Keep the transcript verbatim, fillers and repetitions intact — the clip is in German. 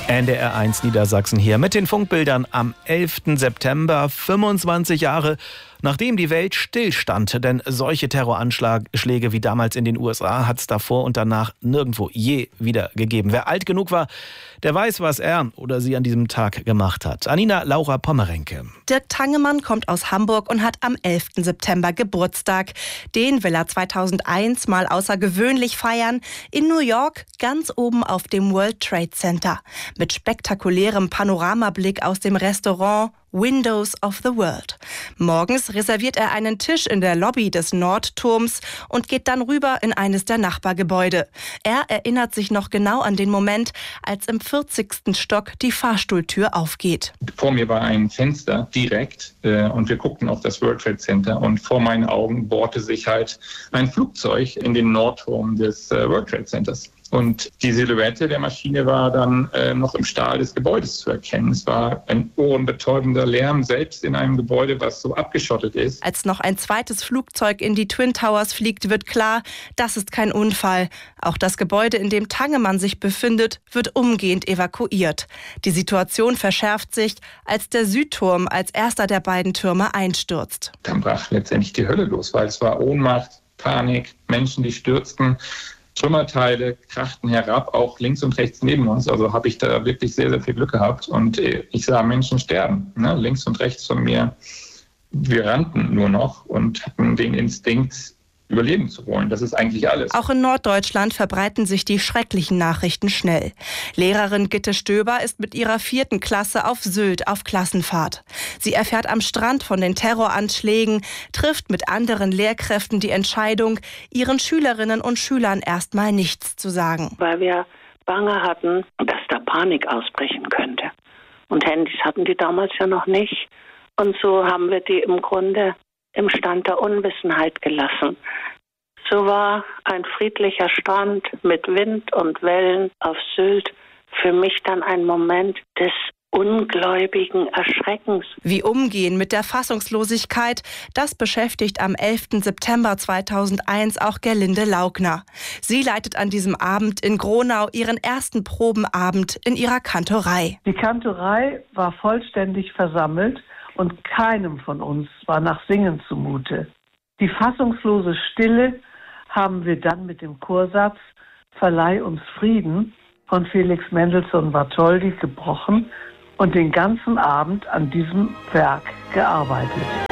N D R eins Niedersachsen hier mit den Funkbildern am elften September, fünfundzwanzig Jahre nachdem die Welt stillstand. Denn solche Terroranschläge wie damals in den U S A hat es davor und danach nirgendwo je wieder gegeben. Wer alt genug war, der weiß, was er oder sie an diesem Tag gemacht hat. Anina Laura Pommerenke. Dirk Tangemann kommt aus Hamburg und hat am elften September Geburtstag. Den will er zweitausendeins mal außergewöhnlich feiern. In New York, ganz oben auf dem World Trade Center. Mit spektakulärem Panoramablick aus dem Restaurant Windows of the World. Morgens reserviert er einen Tisch in der Lobby des Nordturms und geht dann rüber in eines der Nachbargebäude. Er erinnert sich noch genau an den Moment, als im vierzigsten Stock die Fahrstuhltür aufgeht. Vor mir war ein Fenster direkt äh, und wir guckten auf das World Trade Center und vor meinen Augen bohrte sich halt ein Flugzeug in den Nordturm des äh, World Trade Centers. Und die Silhouette der Maschine war dann äh, noch im Stahl des Gebäudes zu erkennen. Es war ein ohrenbetäubender Lärm, selbst in einem Gebäude, was so abgeschottet ist. Als noch ein zweites Flugzeug in die Twin Towers fliegt, wird klar, das ist kein Unfall. Auch das Gebäude, in dem Tangemann sich befindet, wird umgehend evakuiert. Die Situation verschärft sich, als der Südturm als erster der beiden Türme einstürzt. Dann brach letztendlich die Hölle los, weil es war Ohnmacht, Panik, Menschen, die stürzten. Trümmerteile krachten herab, auch links und rechts neben uns. Also habe ich da wirklich sehr, sehr viel Glück gehabt. Und ich sah Menschen sterben, ne? Links und rechts von mir. Wir rannten nur noch und hatten den Instinkt, überleben zu wollen. Das ist eigentlich alles. Auch in Norddeutschland verbreiten sich die schrecklichen Nachrichten schnell. Lehrerin Gitte Stöber ist mit ihrer vierten Klasse auf Sylt auf Klassenfahrt. Sie erfährt am Strand von den Terroranschlägen, trifft mit anderen Lehrkräften die Entscheidung, ihren Schülerinnen und Schülern erstmal nichts zu sagen. Weil wir Bange hatten, dass da Panik ausbrechen könnte. Und Handys hatten die damals ja noch nicht. Und so haben wir die im Grunde im Stand der Unwissenheit gelassen. So war ein friedlicher Strand mit Wind und Wellen auf Sylt für mich dann ein Moment des ungläubigen Erschreckens. Wie umgehen mit der Fassungslosigkeit, das beschäftigt am elften September zweitausendeins auch Gerlinde Laugner. Sie leitet an diesem Abend in Gronau ihren ersten Probenabend in ihrer Kantorei. Die Kantorei war vollständig versammelt und keinem von uns war nach Singen zumute. Die fassungslose Stille haben wir dann mit dem Chorsatz Verleih uns Frieden von Felix Mendelssohn Bartholdy gebrochen und den ganzen Abend an diesem Werk gearbeitet.